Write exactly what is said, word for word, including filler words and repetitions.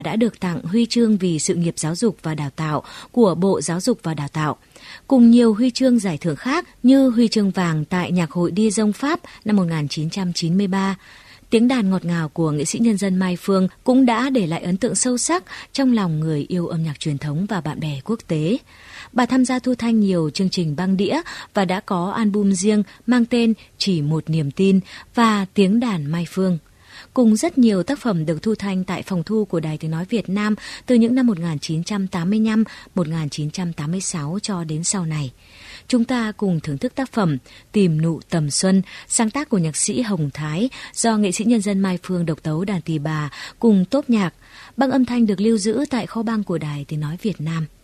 đã được tặng huy chương vì sự nghiệp giáo dục và đào tạo của Bộ Giáo dục và Đào tạo, cùng nhiều huy chương giải thưởng khác như huy chương vàng tại Nhạc hội Dijon Pháp năm một nghìn chín trăm chín mươi ba. Tiếng đàn ngọt ngào của nghệ sĩ nhân dân Mai Phương cũng đã để lại ấn tượng sâu sắc trong lòng người yêu âm nhạc truyền thống và bạn bè quốc tế. Bà tham gia thu thanh nhiều chương trình băng đĩa và đã có album riêng mang tên Chỉ một niềm tin và Tiếng đàn Mai Phương, cùng rất nhiều tác phẩm được thu thanh tại phòng thu của Đài Tiếng nói Việt Nam từ những năm một nghìn chín trăm tám mươi lăm đến một nghìn chín trăm tám mươi sáu cho đến sau này. Chúng ta cùng thưởng thức tác phẩm Tìm nụ tầm xuân, sáng tác của nhạc sĩ Hồng Thái do nghệ sĩ nhân dân Mai Phương độc tấu đàn tỳ bà cùng tốp nhạc. Băng âm thanh được lưu giữ tại kho băng của Đài Tiếng nói Việt Nam.